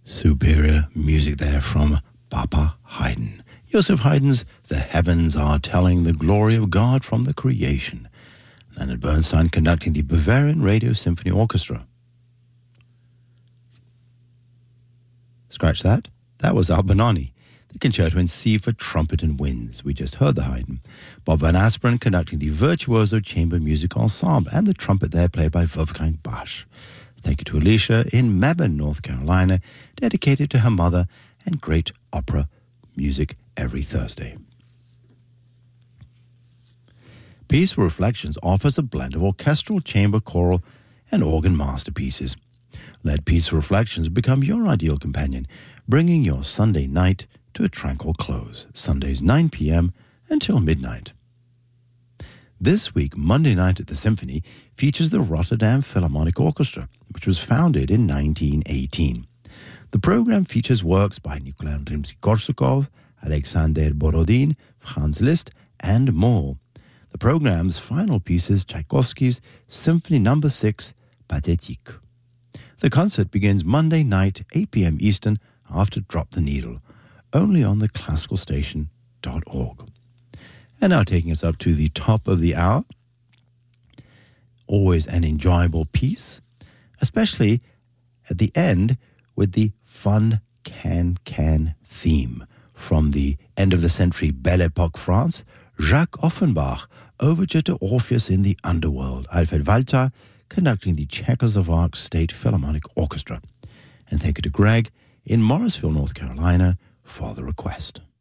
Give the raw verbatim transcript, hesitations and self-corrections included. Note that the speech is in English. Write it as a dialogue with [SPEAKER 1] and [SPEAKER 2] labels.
[SPEAKER 1] Superior music there from Papa Haydn. Joseph Haydn's The Heavens Are Telling the Glory of God from the Creation. Leonard Bernstein conducting the Bavarian Radio Symphony Orchestra. Scratch that. That was Albinoni, the Concerto in C for Trumpet and Winds. We just heard the Haydn. Bob Van Asperen conducting the Virtuoso Chamber Music Ensemble and the trumpet there played by Wolfgang Basch. Thank you to Alicia in Mebane, North Carolina, dedicated to her mother and great opera music every Thursday. Peaceful Reflections offers a blend of orchestral, chamber, choral, and organ masterpieces. Let Peaceful Reflections become your ideal companion, bringing your Sunday night to a tranquil close. Sundays nine p.m. until midnight. This week, Monday Night at the Symphony features the Rotterdam Philharmonic Orchestra, which was founded in nineteen eighteen. The program features works by Nikolai Rimsky-Korsakov, Alexander Borodin, Franz Liszt, and more. The program's final piece is Tchaikovsky's Symphony Number six, Pathétique. The concert begins Monday night, eight p.m. Eastern, after Drop the Needle, only on the classical station dot org. And now taking us up to the top of the hour, always an enjoyable piece, especially at the end with the fun can-can theme from the end of the century Belle Époque France, Jacques Offenbach, Overture to Orpheus in the Underworld, Alfred Walter conducting the Czechoslovak State Philharmonic Orchestra. And thank you to Greg in Morrisville, North Carolina, for the request.